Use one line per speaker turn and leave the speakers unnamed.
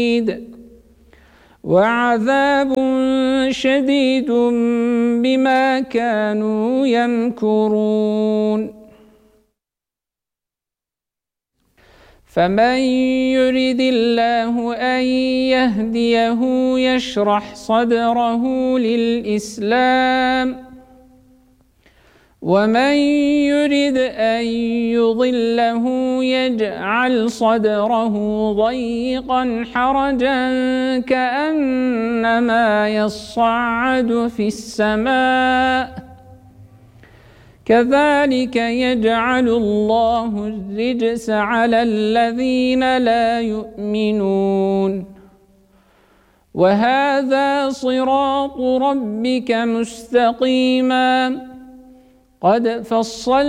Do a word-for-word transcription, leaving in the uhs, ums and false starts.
وعذاب شديد بما كانوا يمكرون فمن يرد الله أن يهديه يشرح صدره للإسلام ومن يرد أن يضله يجعل صدره ضيقا حرجا كأنما يصعد في السماء كذلك يجعل الله الرجس على الذين لا يؤمنون وهذا صراط ربك مستقيما قد فصلنا